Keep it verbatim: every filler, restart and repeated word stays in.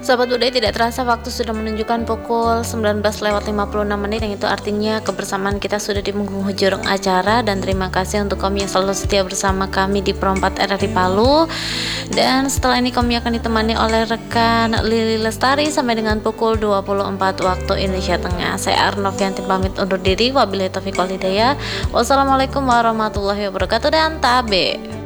Sahabat budaya, tidak terasa waktu sudah menunjukkan pukul sembilan belas lewat lima puluh enam menit, yang itu artinya kebersamaan kita sudah di penghujung acara. Dan terima kasih untuk kamu yang selalu setia bersama kami di Pro empat R R I Palu. Dan setelah ini kami akan ditemani oleh rekan Lili Lestari sampai dengan pukul dua puluh empat waktu Indonesia Tengah. Saya Arnovianti pamit undur diri. Wabillahi taufiq wal hidayah. Wassalamualaikum warahmatullahi wabarakatuh dan tabe.